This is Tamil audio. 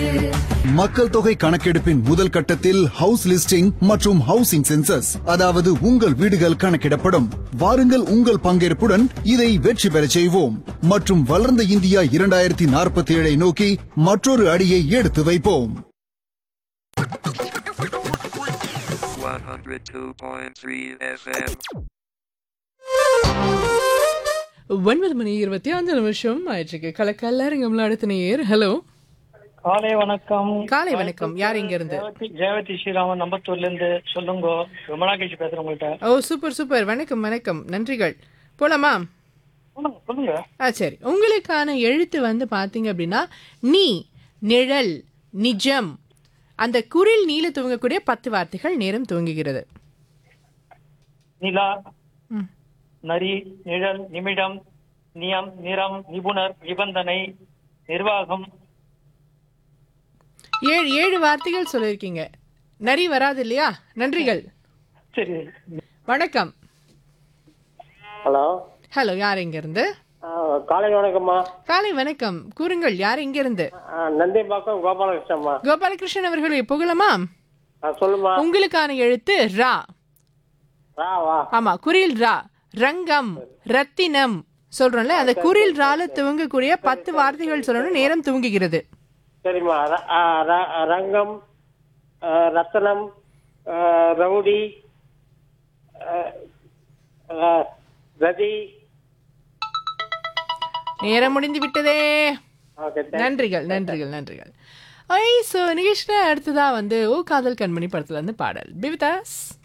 மக்கள் தொகை கணக்கெடுப்பின் முதல் கட்டத்தில் ஹவுஸ் லிஸ்டிங் மற்றும் ஹவுசிங் சென்சஸ், அதாவது உங்கள் வீடுகள் கணக்கிடப்படும். வாருங்கள், உங்கள் பங்கேற்புடன் இதை வெற்றி பெறச் செய்வோம் மற்றும் வளர்ந்த இந்தியா 2047 நோக்கி மற்றொரு அடியை எடுத்து வைப்போம். 102.3 FM. 9:25 ஆயிடுச்சு. கலக்கல்லறிங்கம்ல அடுத்த நேயர். ஹலோ, காலை வணக்கம். காலை வணக்கம். யார் இங்க இருந்து? ஜெயவதி ஸ்ரீராமன் நம்பத்தூர்ல இருந்து. சொல்லுங்க, ரொம்ப நாள் கழிச்சு பேசுறேன் உங்கள்கிட்ட. ஓ சூப்பர் சூப்பர். வணக்கம் வணக்கம், நன்றிகள். போலாமா? சொல்லுங்க. சரி, உங்களுக்கான எழுத்து வந்து பாத்தீங்க அப்படின்னா நீ, நிழல், நிஜம். அந்த குரில் நீல துவங்கக்கூடிய 10 வார்த்தைகள். நேரம் துவங்குகிறது. நிலா, நரி, நிழல், நிமிடம், நியம், நிறம், நிபுணர், நிபந்தனை, நிர்வாகம். 7 வார்த்தைகள் சொல்லியிருக்கீங்க. நரி வராது இல்லையா? நன்றிகள். சரி, வணக்கம். ஹலோ ஹலோ, யார் இங்க இருந்து? காலை வணக்கம்மா. காலை வணக்கம். கூறுங்கள், யார் இங்க இருந்து? நந்திம்பாக்கம் கோபாலகிருஷ்ணம்மா. கோபாலகிருஷ்ணன் அவர்களே, புகழமா? சொல்லுமா. உங்களுக்கான எழுத்து ரா. ராவா? ஆமா, குரில் ரா. ரங்கம், ரத்தினம் சொல்றோம்ல, அந்த குரில் ரால துவங்கக்கூடிய 10 வார்த்தைகள் சொல்லணும். நேரம் துவங்குகிறது. சரிம்மா. ரங்கம், ரத்தனம், ரவுடி, ரதி. நேரம் முடிந்து விட்டதே. ஓகே, நன்றிகள் நன்றிகள் நன்றிகள். ஐ சோ நிகழ்ச்சியில அடுத்ததா வந்து ஓ காதல் கண்மணி படத்துல இருந்து பாடல். பிவிதாஸ்.